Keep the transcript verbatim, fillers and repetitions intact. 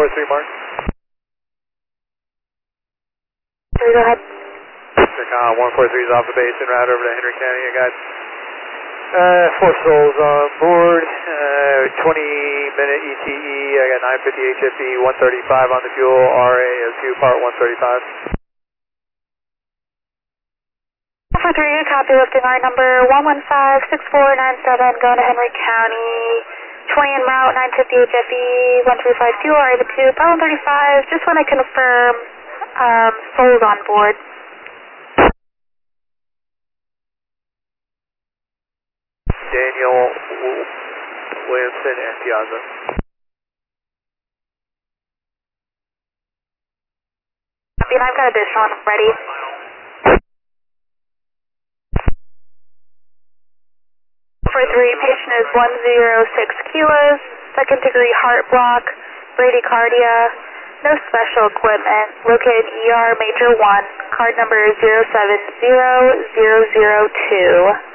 four three, Mark. Three, go ahead. Intercom one four three is off the base en route over to Henry County. I got uh, four souls on board, uh, twenty minute E T E. I got nine fifty H F E, one thirty-five on the fuel, R A O two part one thirty-five. one four three, copy, lifting our number one one five six four nine seven, going to Henry County, twenty en route, nine fifty H F E, one thirty-five fuel, R A O two part one thirty-five. Just want to confirm um, souls on board. Daniel Williamson and Piazza. Copy, and I've got additional ready. For three, patient is one zero six kilos, second degree heart block, bradycardia, no special equipment, located E R major one, card number zero seven zero zero zero two.